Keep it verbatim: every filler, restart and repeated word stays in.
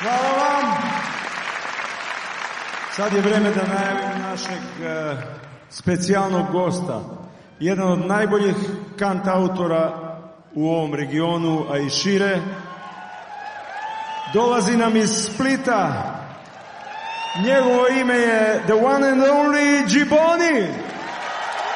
Hvala vam. Sad je vreme da najavim našeg uh, specijalnog gosta. Jedan od najboljih kantautora u ovom regionu, a i šire. Dolazi nam iz Splita. Njegovo ime je the one and only Džiboni.